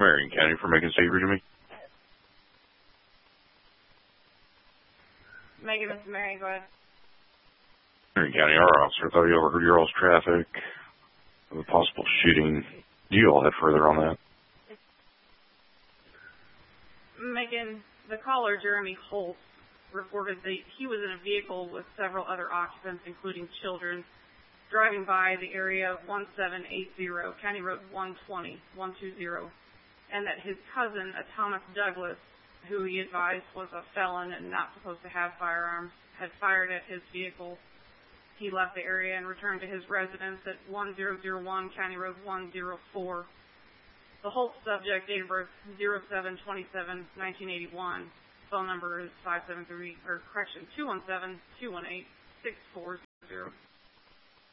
Marion County for making safer to me. Megan, this is Marion, go ahead. Marion County, our officer thought you overheard your all's traffic of a possible shooting. Do you all have further on that? Megan, the caller, Jeremy Holt, reported that he was in a vehicle with several other occupants, including children, driving by the area of 1780, County Road 120, and that his cousin, Thomas Douglas, who he advised was a felon and not supposed to have firearms, had fired at his vehicle. He left the area and returned to his residence at 1001 County Road 104. The Holt subject, date of birth 07/27/1981. Phone number is 217-218-640.